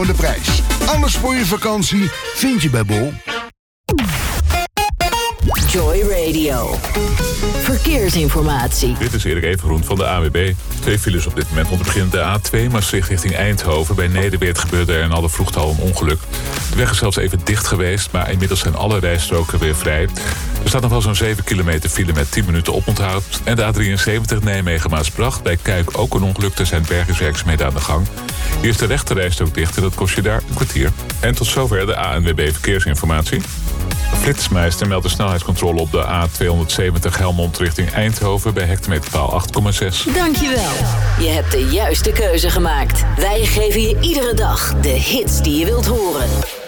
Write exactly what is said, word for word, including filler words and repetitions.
de prijs. Alles voor je vakantie vind je bij Bol. Joy Radio. Verkeersinformatie. Dit is Erik Evengroen van de A W B. Twee files op dit moment. Om te beginnen de A twee, Maastricht richting Eindhoven. Bij Nederweert gebeurde er in alle vroegte al een ongeluk. De weg is zelfs even dicht geweest, maar inmiddels zijn alle rijstroken weer vrij. Er staat nog wel zo'n zeven kilometer file met tien minuten oponthoud. En de A drieënzeventig Nijmegen-Maasbracht. Bij Kuik ook een ongeluk. Er zijn bergingswerkzaamheden aan de gang. Hier is de rechte rijstrook dicht en dat kost je daar een kwartier. En tot zover de A N W B Verkeersinformatie. Flitsmeister meldt de snelheidscontrole op de A tweehonderdzeventig Helmond richting Eindhoven bij hectometerpaal acht komma zes. Dankjewel. Je hebt de juiste keuze gemaakt. Wij geven je iedere dag de hits die je wilt horen.